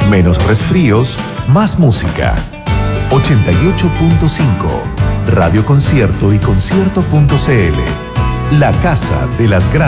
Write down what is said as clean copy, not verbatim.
Menos resfríos, más música. 88.5 Radio Concierto y concierto.cl. La casa de las grandes.